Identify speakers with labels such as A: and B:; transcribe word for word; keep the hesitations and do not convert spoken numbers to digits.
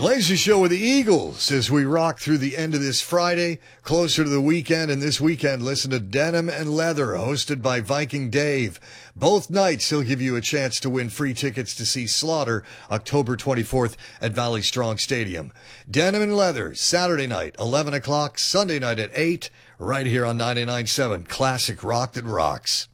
A: Glazer Show with the Eagles as we rock through the end of this Friday, closer to the weekend. And this weekend, listen to Denim and Leather, hosted by Viking Dave. Both nights, he'll give you a chance to win free tickets to see Slaughter October twenty-fourth at Valley Strong Stadium. Denim and Leather, Saturday night, eleven o'clock, Sunday night at eight, right here on ninety-nine point seven Classic Rock That Rocks.